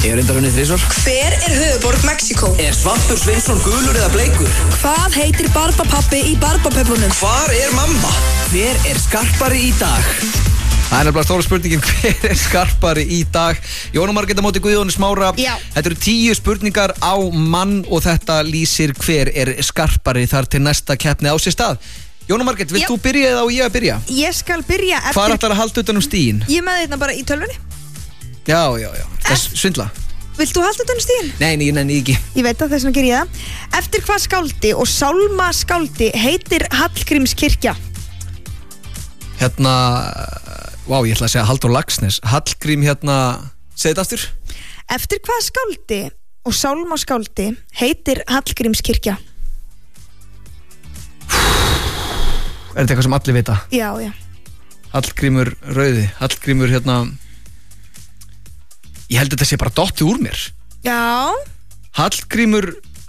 Ég hef reyndar unnið 3 svar. Hver höfuðborg Mexíkó? Er Svampur Sveinsson gulur eða bleikur? Hvað heitir Barbapappi í Barbapöppunum? Hvar er mamma? Hver er skarpari í dag? Það er nefnilega stóra spurningin, hver er skarpari í dag? Jóna Margrét á móti Guðjóni Smára. Já. Þetta eru 10 spurningar á mann og þetta lýsir hver er skarpari þar til næsta keppni á sér stað. Jóna Margrét, vilt þú byrja eða á ég að byrja? Ég skal byrja eftir... Hvað ætlar að halda utan stíginn? Ég með þetta bara í tölvunni. Já. Það svindla. Vilt þú halda utan stíginn? Nei, nenni ekki. Ég veit að þess vegna ger ég það. Eftir hvað skáldi og sálmaskáldi heitir Hallgrímskirkja? Ég ætla að segja Halldór Laxness. Hallgrím segð þetta aftur. Eftir hvað skáldi og sálmaskáldi heitir Hallgrímskirkja? Er þetta eitthvað sem allir vita? Já. Hallgrímur rauði. Hallgrímur Ég held að þetta sé bara dottið úr mér. Já. Hallgrímur,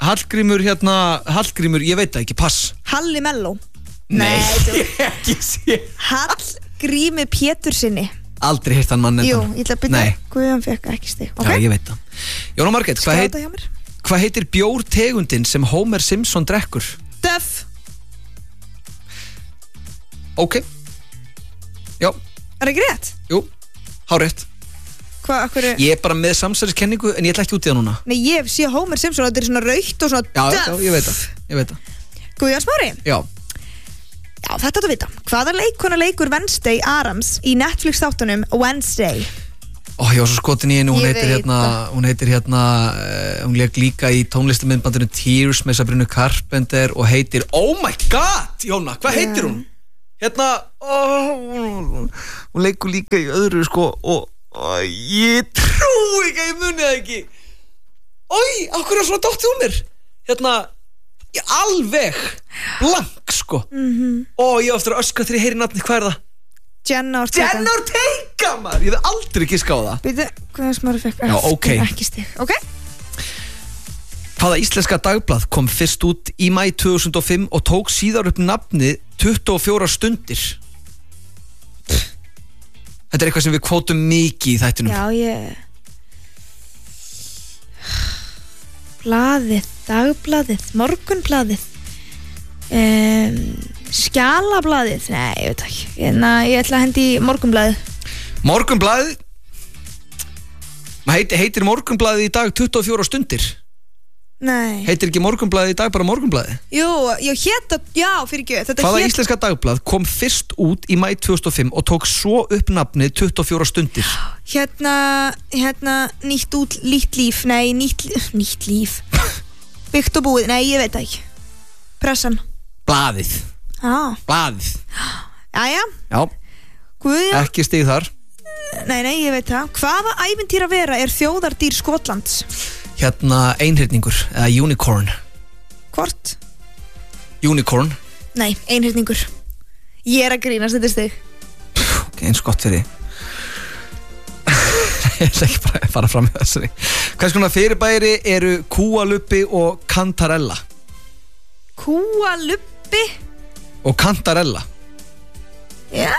ég veit það ekki, pass. Halli Melló. Nei, ekki sé. Hallgrími Pétursinni. Aldrei heyrt hann mann Jú, ég ætla að byrja. Guðjón fekk ekki stig. Já, ég veit það. Jóna Margrét, hvað heitir bjórtegundin sem Homer Simpson drekkur? Duff. Ok. Já. Er ekki rétt? Jú, hárrétt. Hvað, akkur... Ég er bara með samsæriskenningu en ég ætla ekki út í það núna. Nei, ég sé Homer Simpson, þetta er svona rautt og svona Já, duff. ég veit það. Guðjón Smári? Já, þetta áttu að vita. Hvaða leikkona leikur Wednesday Addams í Netflix þáttunum Wednesday? ég var svo skotin í henni. Hún Ég heitir veit hún leik líka í tónlistamindbandinu Tears með Sabrina Carpenter og heitir, oh my god, Jóna, hvað heitir hún? Hún leikur líka í öðru og ég trúi ekki að ég muni það ekki. Akkur er svona dottið úr mér. Ég alveg blank ég á eftir að öskra þegar ég heyri nafni. Hvað er það? Jenna Ortega, maður. Ég hef aldrei giskað á það. Býtu, Guðjón Smári fekk ekki stig. Ok. Hvaða íslenska dagblað kom fyrst út í maí 2005 og tók síðar upp nafnið 24 stundir? Þetta er eitthvað sem við kvótum mikið í þættinum. Já, Blaðið, dagblaðið, morgunblaðið, skjalablaðið. Nei, ég veit ekki. Ég ætla að hendi í morgunblaðið. Morgunblaðið? Heitir morgunblaðið í dag 24 stundir? Nei. Heitir ekki morgunblaðið í dag bara morgunblaðið? Jú, fyrir ekki. Hvaða íslenska dagblað kom fyrst út í maí 2005 og tók svo upp nafnið 24 stundir? Nýtt líf. Nei, nýtt líf. Byggt og búið. Nei, ég veit ekki. Pressan. Blaðið. Blaðið. Jæja. Já. Guðjón. Ekki stig þar. Nei, ég veit það. Hvaða ævintýra vera er þjóðardýr Skotlands? Einhyrningur eða unicorn. Hvort? Unicorn. Nei, einhyrningur. Ég er að grínast, þetta stig. Ok, eins gott fyrir Ég ætla ekki bara að fara fram með þessari. Hvers konar fyrirbæri eru kúaluppi og kantarella? Kúaluppi og kantarella. Já,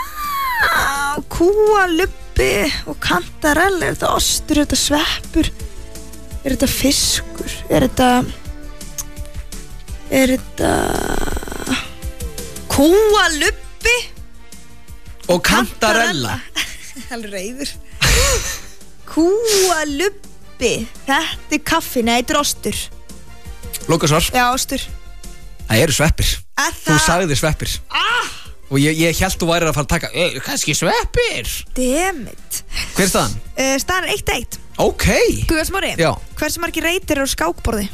kúaluppi og kantarella. Er þetta ostur, er þetta sveppur? Er þetta fiskur? Er þetta kúaluppi og kantarella? Alveg reyður. Kúaluppi. Þetta er kaffi, nei, þetta er ostur. Lokasvar? Já, ostur. Það eru sveppir. Þú sagðir sveppir. Og ég held þú værir að fara að taka kannski sveppir. Dammit. Hver er staðan? Staðan er 1-1. Ok. Guðjón Smári. Já. Hversu margir reytir eru á skákborði?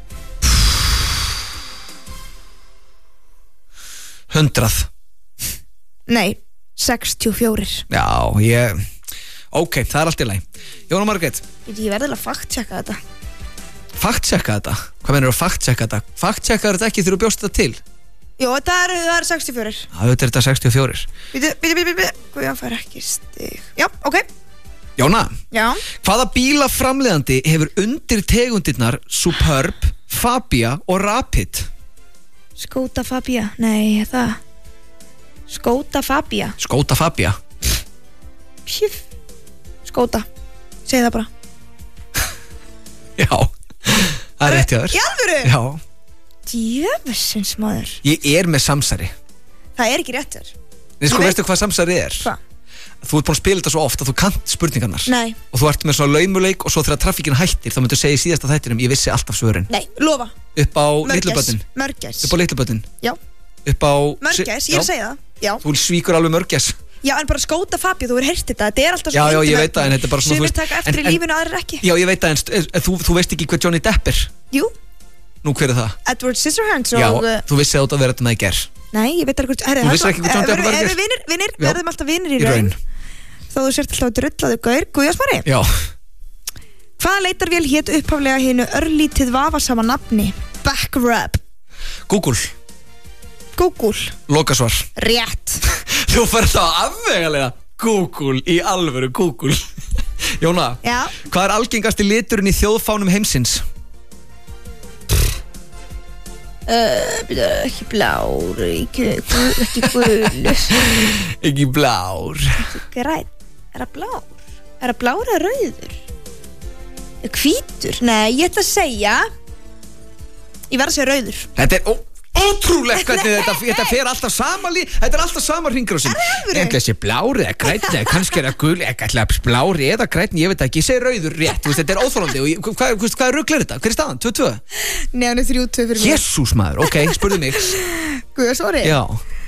100. Nei, 64. Já, ok, það er allt í lagi. Jóna Margrét. Ég verði að fact-checka þetta. Fact-checka þetta? Hvað meinarðu að fact-checka þetta? Fact-checka þetta ekki þegar þú bjóst þetta til? Jó, það er 64. Já, þetta er þetta 64. Býtu, Guðjón fær ekki stig. Já, ok. Jóna. Já. Hvaða bílaframleiðandi hefur undir tegundirnar Superb, Fabia og Rapid? Skoda Fabia. Nei, það. Skoda Fabia. Skoda Fabia. Pjúf. Skoda. Segð það bara. Já, það er rétt hjá þér. Í alvöru? Já. Djöfusins maður. Ég með samsæri. Það er ekki rétt hjá þér. Nei, sko, veistu hvað samsæri er? Hvað? Þú ert búin að spila þetta svo oft að þú kannt spurningarnar. Nei. Og þú ert með svona laumuleik og svo þegar traffíkin hættir þá myndu segja í síðasta þættinum ég vissi alltaf svörin. Nei, lofa. Upp á litlubötin. Mörgæs. Upp á litlubötin. Já. Upp á Mörgæs, ég er að segja það. Já. Þú svíkur alveg mörgæs. Já, en bara skóta Fabio, þú hefur heyrt þetta er alltaf Já, ég veit það, en þetta er bara svona Sumir taka eftir í lífinu, aðrir ekki. Já, ég veit það, en þú veist ekki hver Johnny Depp er. Jú. Nú, hver er það? Edward Scissorhands og... Já, þú vissi að þetta verið þetta með í ger. Nei, ég veit alveg Þú vissir ekki hvað Johnny Depp var Erum við vinir, verðum alltaf vinir í raun. Þó þú sért alltaf að drullaðu gaur, Guðjónsmári. Já. Hvaða leitarvél hét upphaflega hinu örlítið vafasama nafni? Backrub. Google. Lokasvar. Rétt. Þú færð það afvegalega. Google, í alvöru Google. Jóna, Já. Hvað er algengasti liturinn í þjóðfánum heimsins? Ekki blár, ekki gul. Ekki blár. Ekki grænn. Er það blár? Er það blár eða rauður? Hvítur? Nei, ég ætla að segja ég verð að segja rauður. Þetta er ótrúlegt hvernig þetta fer alltaf sama þetta er alltaf sama hringrásin. Ekki að sé blár eða grænn eða kannski er það gul eða blár eða grænn, ég veit ekki, ég segi rauður rétt, þetta er óþolandi og hvað rugl er þetta? Hver er staðan? 2-2? Nei, hann er 3-2 fyrir mig. Jesús maður, ok, spurðu mig. Guðjónsmári. Já.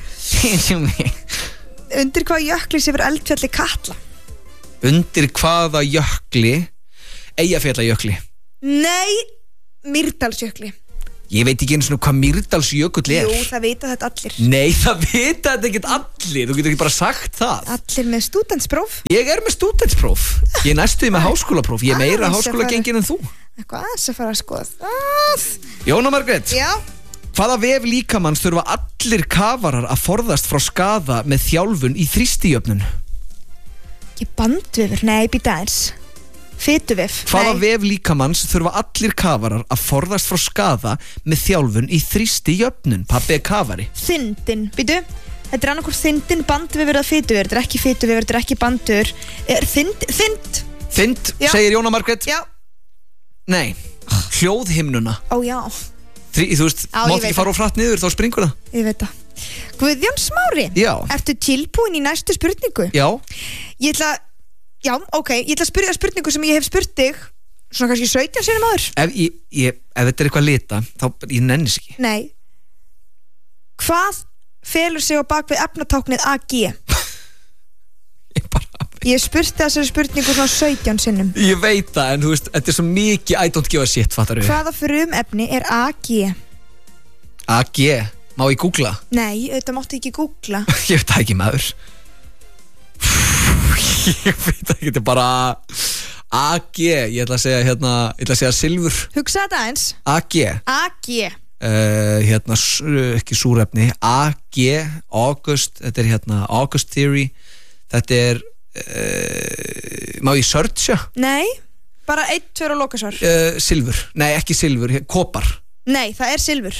Undir hvaða jökli sefur eldfjalli Katla? Undir hvaða jökli? Eyjafjallajökli. Nei, Mýrdalsjökli. Ég veit ekki einu svona hvað Mýrdalsjökull er. Jú, það vita þetta allir. Nei, það vita þetta ekkert allir. Þú getur ekki bara sagt það. Allir með stúdentspróf. Ég er með stúdentspróf. Ég er næstuði með háskólapróf. Ég er meira háskólagengin en þú. Eitthvað aðeins að fara að skoða. Jóna Margrét. Já. Hvaða vef líkamanns þurfa allir kafarar að forðast frá skaða með þjálfun í þrýstijöfnun? Ekki bandvefur, nei, býta aðeins. Fituvef. Hvaða vef líkamanns þurfa allir kafarar að forðast frá skaða með þjálfun í þrýstijöfnun? Pabbi er kafari. Þindin, býtu. Þetta er annarkvort þindin, bandvefur eða fituvefur. Þetta er ekki fituvefur, þetta er ekki bandvefur. Þind. Þind, Já. segir Jóna Margrét. Já. Nei, hljóðhimnuna. Ó, já. Þú veist, Já, mátt ég veit ekki fara á frætt niður, þá springur það. Ég veit það. Guðjónsmári. Já. Ertu tilbúin í næstu spurningu? Já. Ég ætla að spyrja spurningu sem ég hef spurt þig svona kannski 17 sinum áður. Ef þetta er eitthvað lita, þá ég nennis ekki. Nei. Hvað felur sig á bak við efnatáknið AG? Ég spurti þessari spurningu svona 17 sinnum. Ég veit það, en þú veist, þetta er svo mikið I don't give a shit, fattar þú? Hvaða frumefni er AG? AG, má ég googla? Nei, þetta máttu ekki googla. Ég veit það ekki, maður. Ég veit ekki, þetta er bara AG, ég ætla að segja silfur. Hugsa þetta eins. AG. Ekki súrefni. AG, August, þetta er August Theory. Þetta er má ég searcha? Nei, bara 1, 2 og lokasvar. Silfur, nei ekki silfur, kopar. Nei, það er silfur.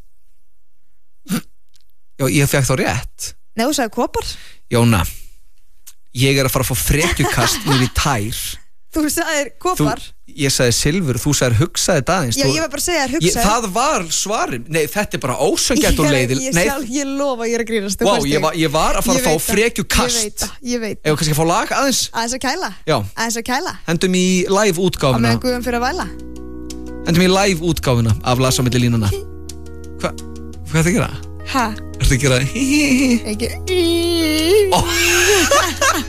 Já, ég fekk þá rétt. Nei, þú sagði kopar. Jóna, ég er að fara að fá frekjukast niður í tær. Þú sagðir kopar. Ég sagði silfur, þú sagðir hugsaði dagins. Já, ég var bara að segja hugsaði. Það var svarið. Nei, þetta er bara ósanngjarnt og leiðil. Ég lofa, ég er að grínast. Vá, ég var að fara að fá frekjukast. Ég veit. Eða kannski að fá lag aðeins. Aðeins að kæla. Já. Aðeins að kæla. Hendum í live útgáfuna. Á meðan Guðjón fyrir að væla. Hendum í live útgáfuna af Las á milli línuna. Hvað er það að gera? Ha? Er það að gera? Ekki.